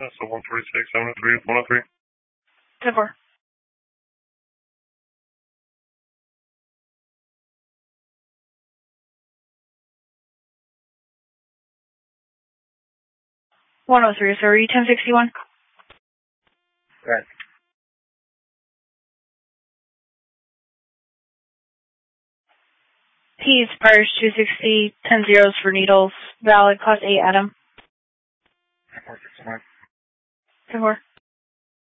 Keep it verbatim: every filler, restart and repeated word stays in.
So one forty-six, seven oh three, one oh three. ten four. one oh three, sorry, ten sixty-one. Right. He's Pars two sixty, ten zeros for needles, valid, class eight, Adam. ten four sixty-nine. ten four.